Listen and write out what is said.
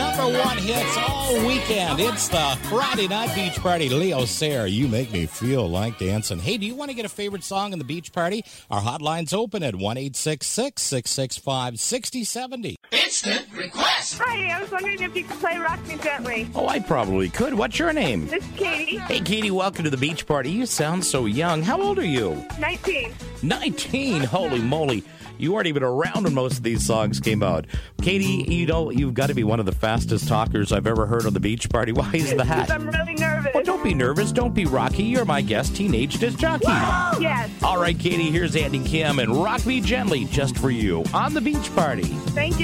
number one hits all weekend. It's the Friday Night Beach Party. Leo Sayer, You Make Me Feel Like Dancing. Hey, do you want to get a favorite song in the beach party? Our hotline's open at 1-866-665-6070. Instant request. Hi, I was wondering if you could play Rock Me Gently. Oh, I probably could. What's your name? This is Katie, Hey, Katie, welcome to the beach party. You sound so young. How old are you? 19. 19. Holy moly. You weren't even around when most of these songs came out. Katie, you know, you've got to be one of the fastest talkers I've ever heard on the beach party. Why is that? I'm really nervous. Well, don't be nervous. Don't be Rocky. You're my guest, Teenage Disc Jockey. Yes. All right, Katie, here's Andy Kim and Rock Me Gently just for you on the beach party. Thank you.